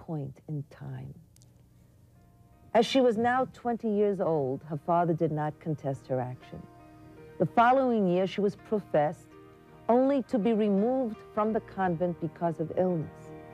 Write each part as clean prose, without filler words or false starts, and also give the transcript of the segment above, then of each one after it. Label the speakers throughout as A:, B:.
A: point in time. As she was now 20 years old, her father did not contest her action. The following year, she was professed, only to be removed from the convent because of illness.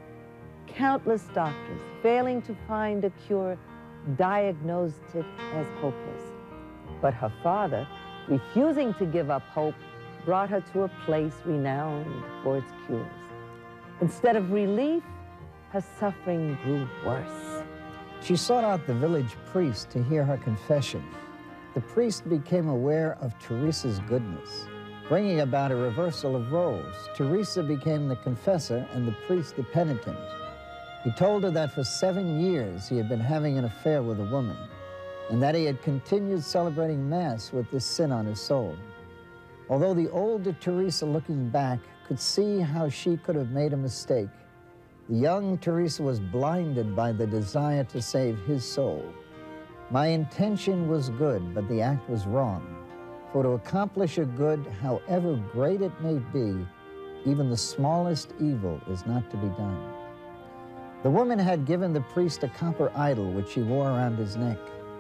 A: Countless doctors, failing to find a cure, diagnosed it as hopeless. But her father, refusing to give up hope, brought her to a place renowned for its cures. Instead of relief, her suffering grew worse.
B: She sought out the village priest to hear her confession. The priest became aware of Teresa's goodness, bringing about a reversal of roles. Teresa became the confessor and the priest the penitent. He told her that for 7 years he had been having an affair with a woman, and that he had continued celebrating Mass with this sin on his soul. Although the older Teresa, looking back, could see how she could have made a mistake, the young Teresa was blinded by the desire to save his soul. My intention was good, but the act was wrong. For to accomplish a good, however great it may be, even the smallest evil is not to be done. The woman had given the priest a copper idol which he wore around his neck.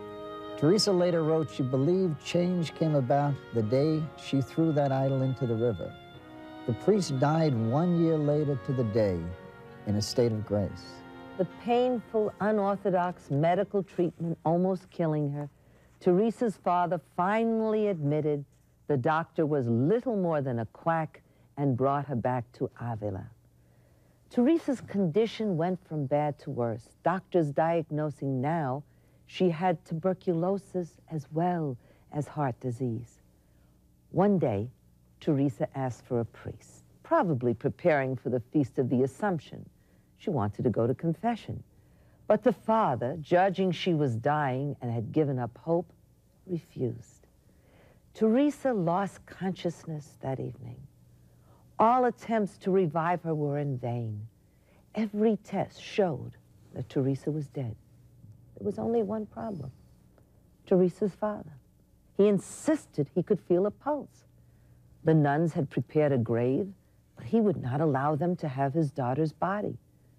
B: Teresa later wrote she believed change came about the day she threw that idol into the river. The priest died 1 year later to the day in a state of grace.
A: The painful, unorthodox medical treatment almost killing her, Teresa's father finally admitted the doctor was little more than a quack and brought her back to Avila. Teresa's condition went from bad to worse, doctors diagnosing now she had tuberculosis as well as heart disease. One day, Teresa asked for a priest, probably preparing for the Feast of the Assumption. She wanted to go to confession. But the father, judging she was dying and had given up hope, refused. Teresa lost consciousness that evening. All attempts to revive her were in vain. Every test showed that Teresa was dead. There was only one problem: Teresa's father. He insisted he could feel a pulse. The nuns had prepared a grave, but he would not allow them to have his daughter's body.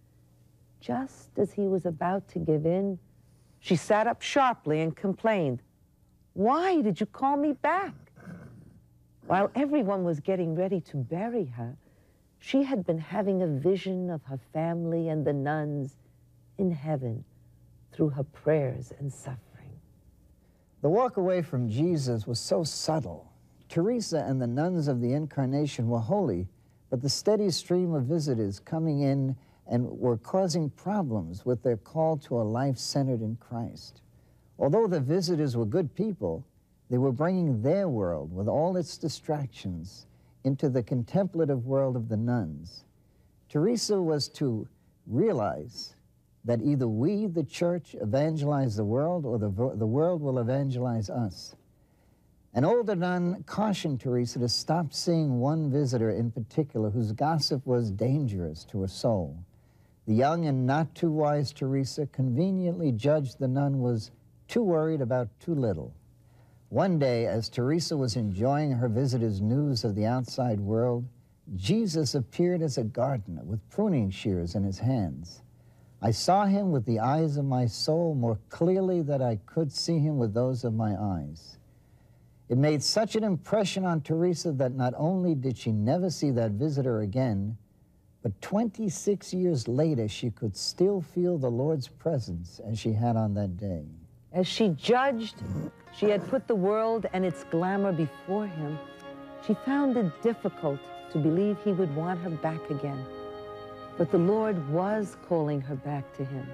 A: Just as he was about to give in, she sat up sharply and complained, "Why did you call me back?" While everyone was getting ready to bury her, she had been having a vision of her family and the nuns in heaven through her prayers and suffering.
B: The walk away from Jesus was so subtle. Teresa and the nuns of the Incarnation were holy, but the steady stream of visitors coming in and were causing problems with their call to a life centered in Christ. Although the visitors were good people, they were bringing their world with all its distractions into the contemplative world of the nuns. Teresa was to realize that either we, the church, evangelize the world, or the world will evangelize us. An older nun cautioned Teresa to stop seeing one visitor in particular whose gossip was dangerous to her soul. The young and not too wise Teresa conveniently judged the nun was too worried about too little. One day, as Teresa was enjoying her visitor's news of the outside world, Jesus appeared as a gardener with pruning shears in his hands. I saw him with the eyes of my soul more clearly than I could see him with those of my eyes. It made such an impression on Teresa that not only did she never see that visitor again, but 26 years later, she could still feel the Lord's presence as she had on that day.
A: As she judged, she had put the world and its glamour before him. She found it difficult to believe he would want her back again. But the Lord was calling her back to him.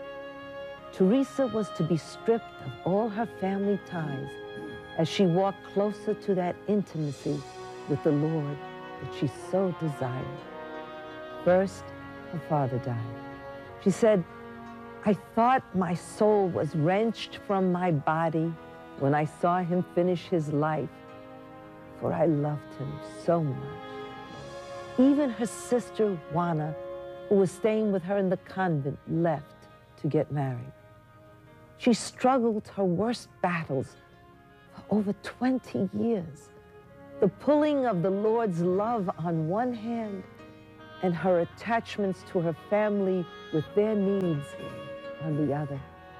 A: Teresa was to be stripped of all her family ties as she walked closer to that intimacy with the Lord that she so desired. First, her father died. She said, "I thought my soul was wrenched from my body when I saw him finish his life, for I loved him so much." Even her sister, Juana, who was staying with her in the convent, left to get married. She struggled her worst battles for over 20 years. The pulling of the Lord's love on one hand and her attachments to her family with their needs on the other.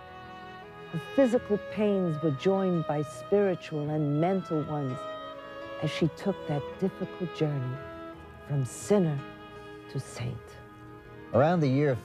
A: Her physical pains were joined by spiritual and mental ones as she took that difficult journey from sinner to saint.
B: Around the year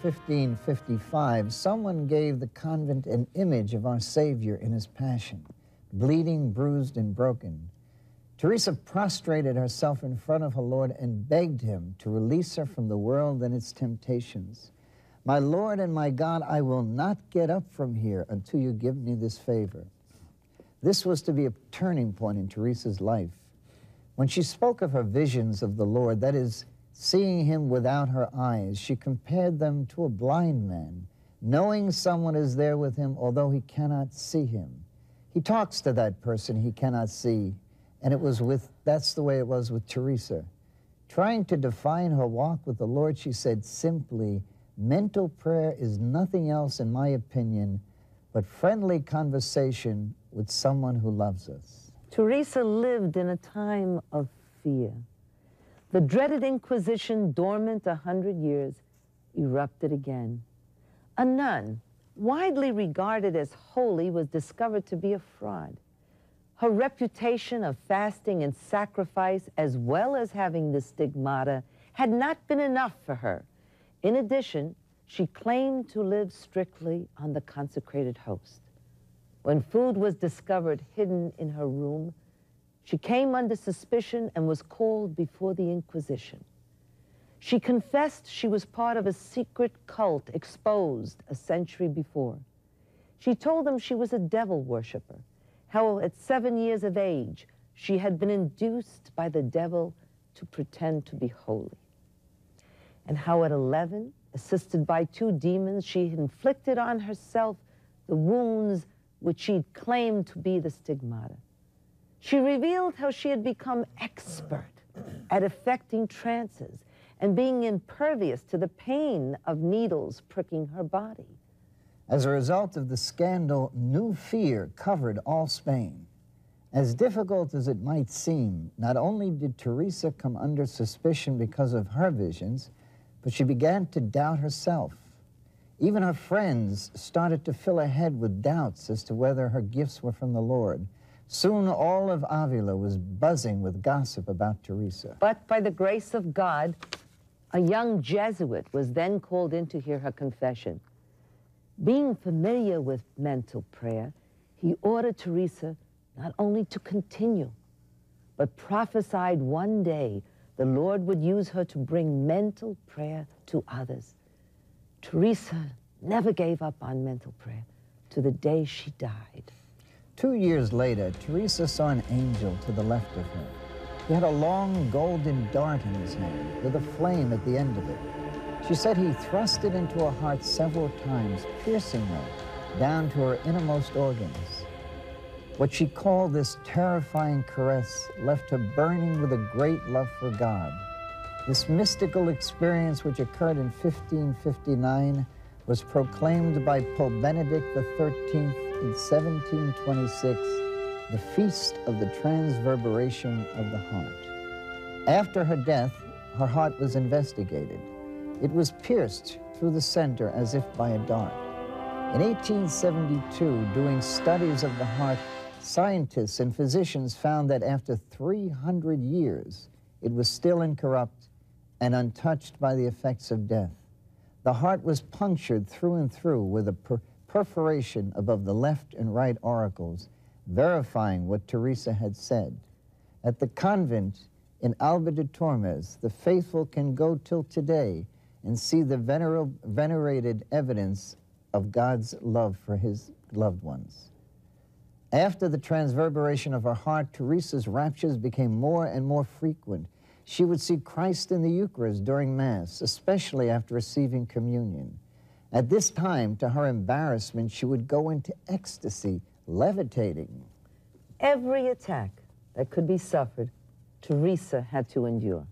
B: 1555, someone gave the convent an image of our Savior in his passion, bleeding, bruised, and broken. Teresa prostrated herself in front of her Lord and begged him to release her from the world and its temptations. "My Lord and my God, I will not get up from here until you give me this favor." This was to be a turning point in Teresa's life. When she spoke of her visions of the Lord, that is, seeing him without her eyes, she compared them to a blind man, knowing someone is there with him, although he cannot see him. He talks to that person he cannot see, and that's the way it was with Teresa. Trying to define her walk with the Lord, she said simply, "Mental prayer is nothing else, in my opinion, but friendly conversation with someone who loves us."
A: Teresa lived in a time of fear. The dreaded Inquisition, dormant 100 years, erupted again. A nun, widely regarded as holy, was discovered to be a fraud. Her reputation of fasting and sacrifice, as well as having the stigmata, had not been enough for her. In addition, she claimed to live strictly on the consecrated host. When food was discovered hidden in her room, she came under suspicion and was called before the Inquisition. She confessed she was part of a secret cult exposed a century before. She told them she was a devil worshiper, how at 7 years of age she had been induced by the devil to pretend to be holy, and how at 11, assisted by 2 demons, she had inflicted on herself the wounds which she'd claimed to be the stigmata. She revealed how she had become expert at effecting trances and being impervious to the pain of needles pricking her body.
B: As a result of the scandal, new fear covered all Spain. As difficult as it might seem, not only did Teresa come under suspicion because of her visions, but she began to doubt herself. Even her friends started to fill her head with doubts as to whether her gifts were from the Lord. Soon all of Avila was buzzing with gossip about Teresa.
A: But by the grace of God, a young Jesuit was then called in to hear her confession. Being familiar with mental prayer, he ordered Teresa not only to continue, but prophesied one day the Lord would use her to bring mental prayer to others. Teresa never gave up on mental prayer to the day she died.
B: 2 years later, Teresa saw an angel to the left of her. He had a long golden dart in his hand with a flame at the end of it. She said he thrust it into her heart several times, piercing her down to her innermost organs. What she called this terrifying caress left her burning with a great love for God. This mystical experience, which occurred in 1559, was proclaimed by Pope Benedict XIII in 1726, the Feast of the Transverberation of the Heart. After her death, her heart was investigated. It was pierced through the center as if by a dart. In 1872, doing studies of the heart, scientists and physicians found that after 300 years, it was still incorrupt and untouched by the effects of death. The heart was punctured through and through with a perforation above the left and right auricles, verifying what Teresa had said. At the convent in Alba de Tormes, the faithful can go till today and see the venerated evidence of God's love for his loved ones. After the transverberation of her heart, Teresa's raptures became more and more frequent. She would see Christ in the Eucharist during Mass, especially after receiving communion. At this time, to her embarrassment, she would go into ecstasy, levitating.
A: Every attack that could be suffered, Teresa had to endure.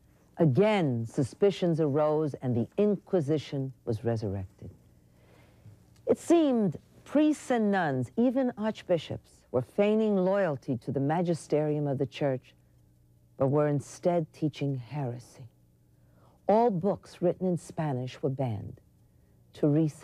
A: Again, suspicions arose and the Inquisition was resurrected. It seemed priests and nuns, even archbishops, were feigning loyalty to the magisterium of the church, but were instead teaching heresy. All books written in Spanish were banned. Teresa